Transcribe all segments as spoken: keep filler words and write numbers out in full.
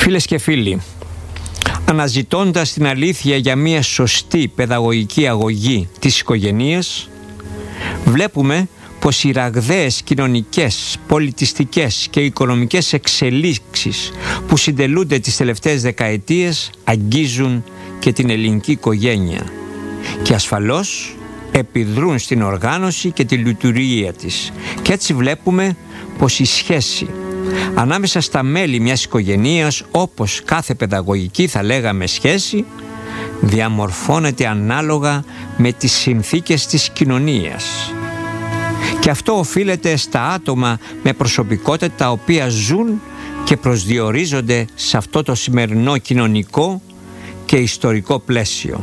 Φίλες και φίλοι, αναζητώντας την αλήθεια για μια σωστή παιδαγωγική αγωγή της οικογένειας, βλέπουμε πως οι ραγδαίες κοινωνικές, πολιτιστικές και οικονομικές εξελίξεις που συντελούνται τις τελευταίες δεκαετίες αγγίζουν και την ελληνική οικογένεια και ασφαλώς επιδρούν στην οργάνωση και τη λειτουργία της. Και έτσι βλέπουμε πως η σχέση ανάμεσα στα μέλη μιας οικογένειας, όπως κάθε παιδαγωγική θα λέγαμε σχέση, διαμορφώνεται ανάλογα με τις συνθήκες της κοινωνίας. Και αυτό οφείλεται στα άτομα με προσωπικότητα τα οποία ζουν και προσδιορίζονται σε αυτό το σημερινό κοινωνικό και ιστορικό πλαίσιο.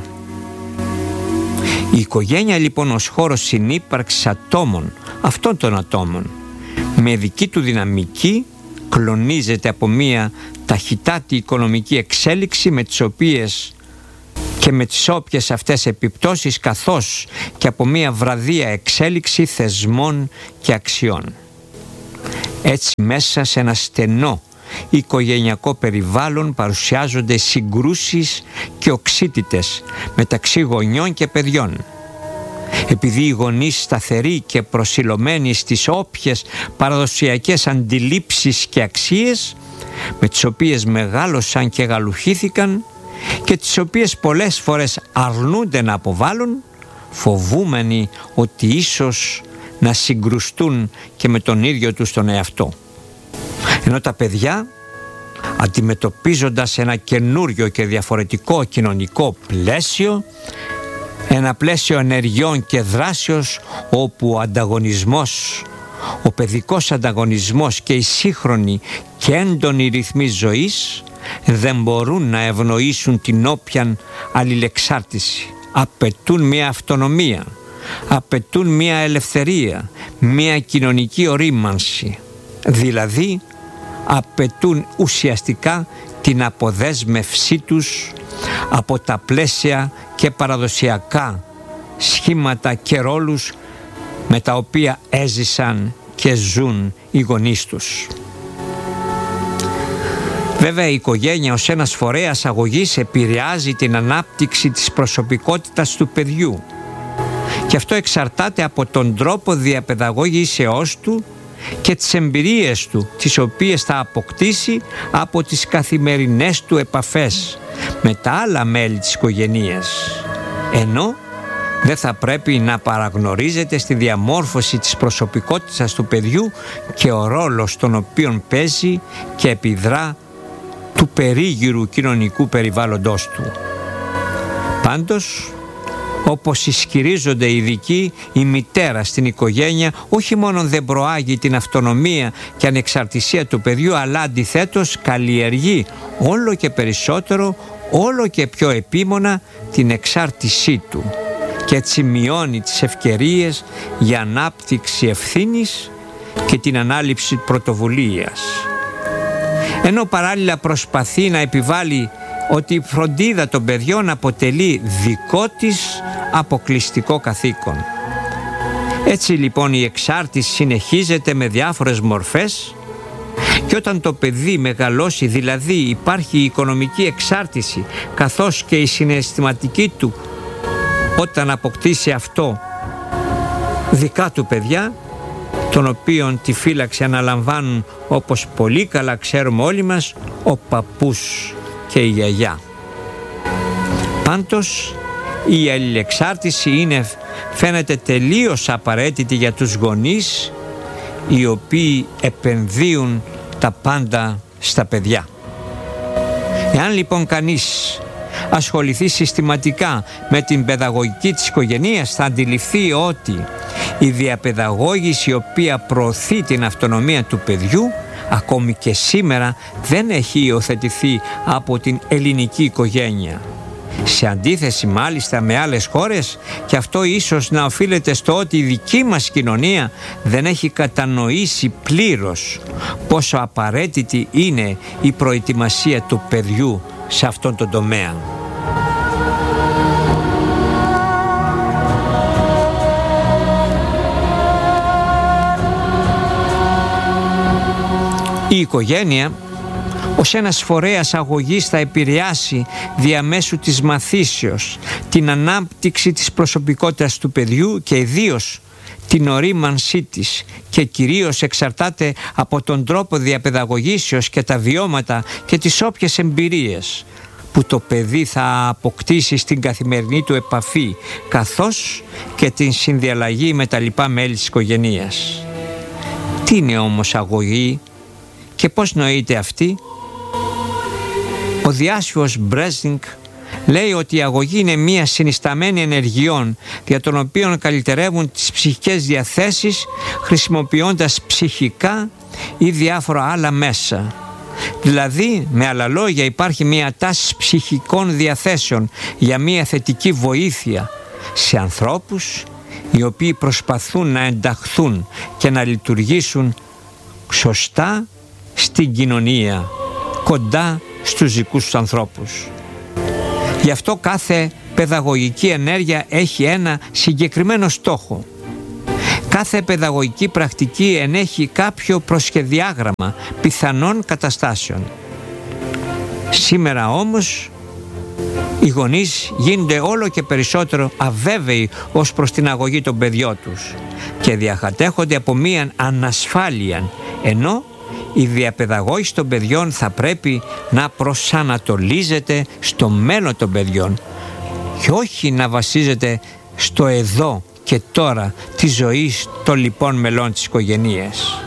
Η οικογένεια λοιπόν ως χώρος συνύπαρξης ατόμων, αυτών των ατόμων, με δική του δυναμική, κλονίζεται από μια ταχυτάτη οικονομική εξέλιξη με τις οποίες και με τις όποιες αυτές επιπτώσεις, καθώς και από μια βραδία εξέλιξη θεσμών και αξιών. Έτσι μέσα σε ένα στενό οικογενειακό περιβάλλον παρουσιάζονται συγκρούσεις και οξύτητες μεταξύ γονιών και παιδιών. Επειδή οι γονείς σταθεροί και προσιλωμένοι στις όποιες παραδοσιακές αντιλήψεις και αξίες με τις οποίες μεγάλωσαν και γαλουχήθηκαν και τις οποίες πολλές φορές αρνούνται να αποβάλουν, φοβούμενοι ότι ίσως να συγκρουστούν και με τον ίδιο τους τον εαυτό. Ενώ τα παιδιά, αντιμετωπίζοντας ένα καινούριο και διαφορετικό κοινωνικό πλαίσιο, ένα πλαίσιο ενεργειών και δράσεως όπου ο ανταγωνισμός, ο παιδικός ανταγωνισμός και οι σύγχρονοι και έντονοι ρυθμοί ζωής δεν μπορούν να ευνοήσουν την όποιαν αλληλεξάρτηση. Απαιτούν μια αυτονομία, απαιτούν μια ελευθερία, μια κοινωνική ορίμανση. Δηλαδή απαιτούν ουσιαστικά την αποδέσμευσή τους από τα πλαίσια και παραδοσιακά σχήματα και ρόλους με τα οποία έζησαν και ζουν οι γονείς τους. Βέβαια η οικογένεια ως ένας φορέας αγωγής επηρεάζει την ανάπτυξη της προσωπικότητας του παιδιού και αυτό εξαρτάται από τον τρόπο διαπαιδαγώγησεώς του και τις εμπειρίες του, τις οποίες θα αποκτήσει από τις καθημερινές του επαφές με τα άλλα μέλη της οικογένειας, ενώ δεν θα πρέπει να παραγνωρίζεται στη διαμόρφωση της προσωπικότητας του παιδιού και ο ρόλος τον οποίον παίζει και επιδρά του περίγυρου κοινωνικού περιβάλλοντος του. Πάντως, όπως ισχυρίζονται οι ειδικοί, η μητέρα στην οικογένεια όχι μόνο δεν προάγει την αυτονομία και ανεξαρτησία του παιδιού, αλλά αντιθέτως καλλιεργεί όλο και περισσότερο, όλο και πιο επίμονα την εξάρτησή του και έτσι μειώνει τις ευκαιρίες για ανάπτυξη ευθύνης και την ανάληψη πρωτοβουλίας. Ενώ παράλληλα προσπαθεί να επιβάλλει ότι η φροντίδα των παιδιών αποτελεί δικό της αποκλειστικό καθήκον. Έτσι λοιπόν η εξάρτηση συνεχίζεται με διάφορες μορφές και όταν το παιδί μεγαλώσει, δηλαδή υπάρχει η οικονομική εξάρτηση καθώς και η συναισθηματική του, όταν αποκτήσει αυτό δικά του παιδιά, των οποίων τη φύλαξη αναλαμβάνουν, όπως πολύ καλά ξέρουμε όλοι μας, ο παππούς και η γιαγιά. Πάντως η αλληλεξάρτηση είναι, φαίνεται τελείως απαραίτητη για τους γονείς, οι οποίοι επενδύουν τα πάντα στα παιδιά. Εάν λοιπόν κανείς ασχοληθεί συστηματικά με την παιδαγωγική της οικογένειας, θα αντιληφθεί ότι η διαπαιδαγώγηση η οποία προωθεί την αυτονομία του παιδιού ακόμη και σήμερα δεν έχει υιοθετηθεί από την ελληνική οικογένεια. Σε αντίθεση μάλιστα με άλλες χώρες, και αυτό ίσως να οφείλεται στο ότι η δική μας κοινωνία δεν έχει κατανοήσει πλήρως πόσο απαραίτητη είναι η προετοιμασία του παιδιού σε αυτόν τον τομέα. Η οικογένεια ως ένας φορέας αγωγής θα επηρεάσει διαμέσου της μαθήσεως την ανάπτυξη της προσωπικότητας του παιδιού και ιδίως την ορίμανσή της, και κυρίως εξαρτάται από τον τρόπο διαπαιδαγωγήσεως και τα βιώματα και τις όποιες εμπειρίες που το παιδί θα αποκτήσει στην καθημερινή του επαφή, καθώς και την συνδιαλλαγή με τα λοιπά μέλη της οικογένειας. Τι είναι όμως αγωγή και πώς νοείται αυτή? Ο διάσφυος Μπρέσνικ λέει ότι η αγωγή είναι μία συνισταμένη ενεργειών δια των οποίων καλυτερεύουν τις ψυχικές διαθέσεις χρησιμοποιώντας ψυχικά ή διάφορα άλλα μέσα. Δηλαδή, με άλλα λόγια, υπάρχει μία τάση ψυχικών διαθέσεων για μία θετική βοήθεια σε ανθρώπους οι οποίοι προσπαθούν να ενταχθούν και να λειτουργήσουν σωστά στην κοινωνία, κοντά στους δικούς τους ανθρώπους. Γι' αυτό κάθε παιδαγωγική ενέργεια έχει ένα συγκεκριμένο στόχο. Κάθε παιδαγωγική πρακτική ενέχει κάποιο προσχεδιάγραμμα πιθανών καταστάσεων. Σήμερα όμως οι γονείς γίνονται όλο και περισσότερο αβέβαιοι ως προς την αγωγή των παιδιών τους και διαχατέχονται από μία ανασφάλεια, ενώ η διαπαιδαγώγηση των παιδιών θα πρέπει να προσανατολίζεται στο μέλλον των παιδιών και όχι να βασίζεται στο εδώ και τώρα της ζωής των λοιπών μελών της οικογένειας.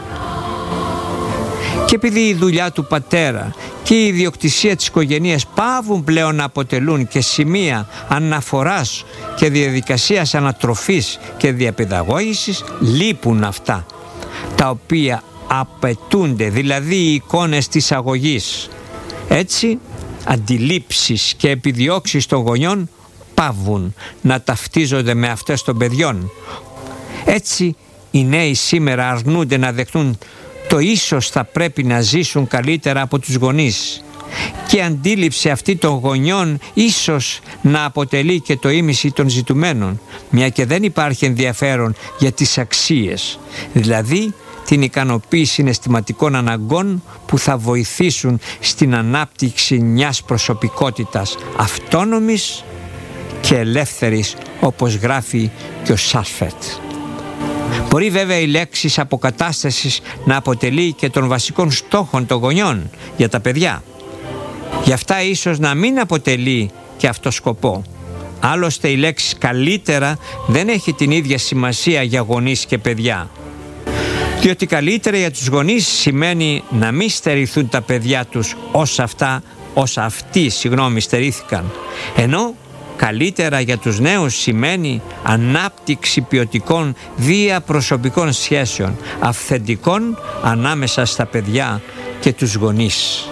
Και επειδή η δουλειά του πατέρα και η ιδιοκτησία της οικογένειας πάβουν πλέον να αποτελούν και σημεία αναφοράς και διαδικασίας ανατροφής και διαπαιδαγώγησης, λείπουν αυτά τα οποία απαιτούνται, δηλαδή οι εικόνες της αγωγής. Έτσι, αντιλήψεις και επιδιώξεις των γονιών πάβουν να ταυτίζονται με αυτές των παιδιών. Έτσι, οι νέοι σήμερα αρνούνται να δεχτούν το ίσως θα πρέπει να ζήσουν καλύτερα από τους γονείς, και η αντίληψη αυτή των γονιών ίσως να αποτελεί και το ίμιση των ζητουμένων, μια και δεν υπάρχει ενδιαφέρον για τις αξίες, δηλαδή την ικανοποίηση συναισθηματικών αναγκών που θα βοηθήσουν στην ανάπτυξη μιας προσωπικότητας αυτόνομης και ελεύθερης, όπως γράφει και ο Σάσφετ. Μπορεί βέβαια η λέξη αποκατάστασης να αποτελεί και των βασικών στόχων των γονιών για τα παιδιά. Γι' αυτά ίσως να μην αποτελεί και αυτό σκοπό. Άλλωστε η λέξη καλύτερα δεν έχει την ίδια σημασία για γονείς και παιδιά. Διότι καλύτερα για τους γονείς σημαίνει να μην στερηθούν τα παιδιά τους όσα αυτά, όσα αυτοί συγγνώμη, στερήθηκαν. Ενώ καλύτερα για τους νέους σημαίνει ανάπτυξη ποιοτικών διαπροσωπικών σχέσεων, αυθεντικών ανάμεσα στα παιδιά και τους γονείς.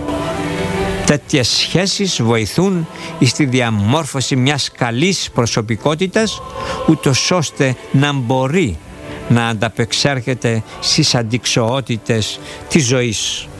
Τέτοιες σχέσεις βοηθούν στη διαμόρφωση μιας καλής προσωπικότητας, ούτως ώστε να μπορεί να ανταπεξέρχεται στις αντικσοότητες της ζωής.